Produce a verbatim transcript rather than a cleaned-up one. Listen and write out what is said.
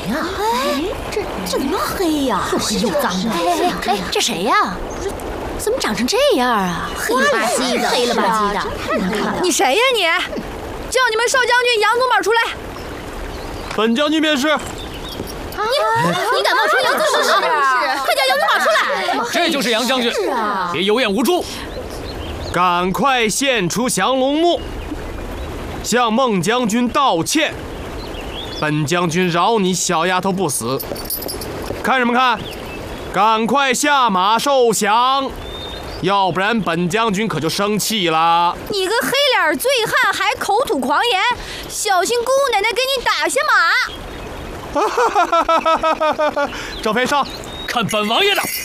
呀？哎，这这怎么黑呀？又黑又脏的。 哎哎哎，这谁呀？怎么长成这样啊？黑了吧唧的，黑了吧唧的， 太难看了。 你谁呀你？叫你们少将军杨宗保出来。 本将军便是。 你你敢冒充杨宗保？是，快叫杨宗保出来！ 这就是杨将军，别有眼无珠， 赶快献出降龙木，向孟将军道歉。本将军饶你小丫头不死。看什么看？赶快下马受降，要不然本将军可就生气了。 你个黑脸醉汉还口吐狂言，小心姑奶奶给你打下马！ 赵飞上， 看本王爷的！